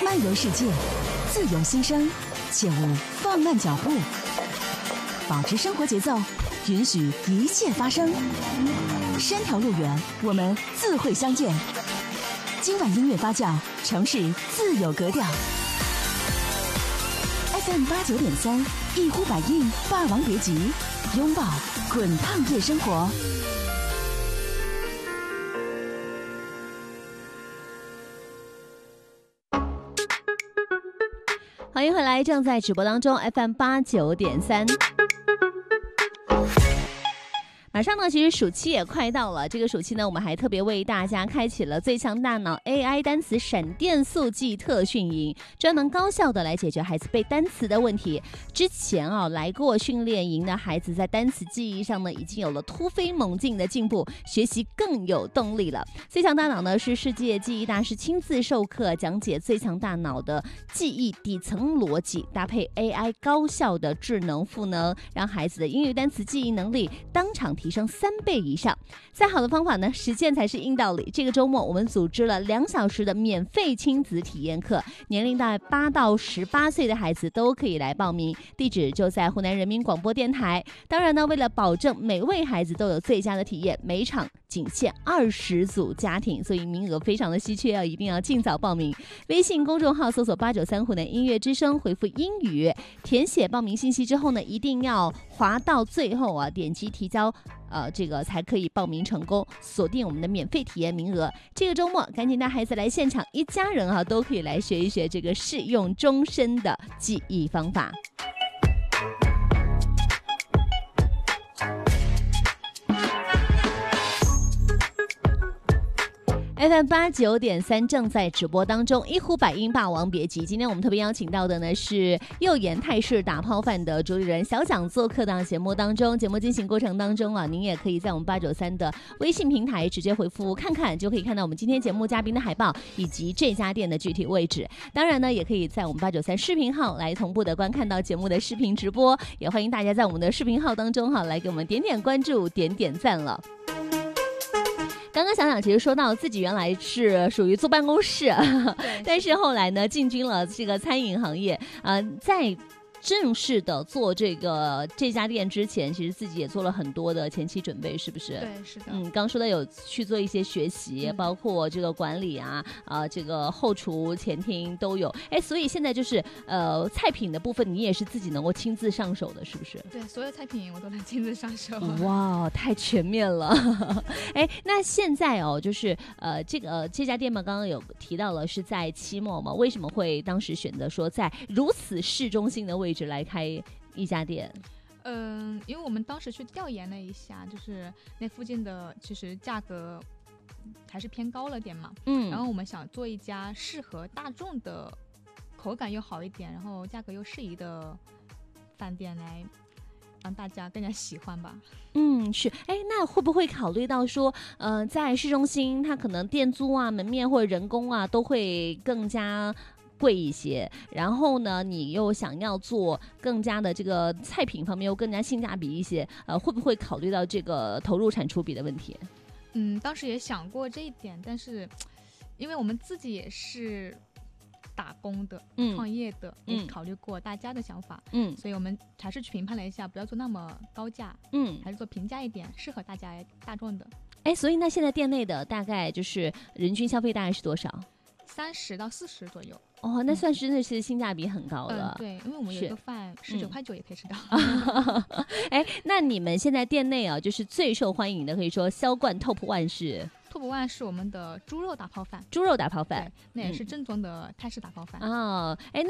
漫游世界，自由心声，切勿放慢脚步，保持生活节奏，允许一切发生。山条路远，我们自会相见。今晚音乐发酵，城市自有格调。FM 89.3，一呼百应，霸王别姬，拥抱滚烫夜生活。 欢迎回来，正在直播当中 FM 89.3。马上呢，其实暑期也快到了。这个暑期呢，我们还特别为大家开启了最强大脑 AI 单词闪电速记特训营，专门高效的来解决孩子背单词的问题。之前来过训练营的孩子，在单词记忆上呢，已经有了突飞猛进的进步，学习更有动力了。最强大脑呢，是世界记忆大师亲自授课讲解最强大脑的记忆底层逻辑，搭配 AI 高效的智能赋能，让孩子的英语单词记忆能力当场提升3倍以上。再好的方法呢，实践才是硬道理。这个周末我们组织了2小时的免费亲子体验课，年龄在8到18岁的孩子都可以来报名，地址就在湖南人民广播电台。当然呢，为了保证每位孩子都有最佳的体验，每场仅限20组家庭，所以名额非常的稀缺，一定要尽早报名。微信公众号搜索893湖南音乐之声，回复英语，填写报名信息之后呢，一定要滑到最后点击提交这个才可以报名成功，锁定我们的免费体验名额。这个周末赶紧带孩子来现场，一家人都可以来学一学这个适用终身的记忆方法。FM 89.3正在直播当中，一呼百应，霸王别姬。今天我们特别邀请到的呢是右眼泰式打泡饭的主理人小蒋做客到节目当中。节目进行过程当中您也可以在我们893的微信平台直接回复看看，就可以看到我们今天节目嘉宾的海报以及这家店的具体位置。当然呢，也可以在我们893视频号来同步的观看到节目的视频直播，也欢迎大家在我们的视频号当中来给我们点点关注，点点赞了。刚刚想想，其实说到自己原来是属于坐办公室，但是后来呢，进军了这个餐饮行业，在正式的做这家店之前，其实自己也做了很多的前期准备，是不是？ 对，是的。 刚说的有去做一些学习，包括这个管理这个后厨、前厅都有。所以现在就是菜品的部分，你也是自己能够亲自上手的，是不是？ 对，所有菜品我都能亲自上手。 哇，太全面了。那现在就是这家店嘛，刚刚有提到了是在期末嘛，为什么会当时选择说在如此市中心的位置来开一家店？ 因为我们当时去调研了一下，就是那附近的其实价格还是偏高了点嘛，然后我们想做一家适合大众的，口感又好一点，然后价格又适宜的饭店，来让大家更加喜欢吧。 是。那会不会考虑到说在市中心它可能店租门面或者人工都会更加贵一些，然后呢你又想要做更加的这个菜品方面又更加性价比一些，会不会考虑到这个投入产出比的问题？ 当时也想过这一点，但是因为我们自己也是打工的，创业的，也考虑过大家的想法，所以我们还是去评判了一下，不要做那么高价，还是做平价一点，适合大众的。 所以那现在店内的大概就是人均消费大概是多少 ？30到40左右。 那算是真的是性价比很高了。 对，因为我们有一个饭19.9块也可以吃到。 那你们现在店内就是最受欢迎的，可以说销冠 Top 1是 ？Top 1是我们的猪肉打泡饭。 猪肉打泡饭， 那也是正宗的泰式打泡饭。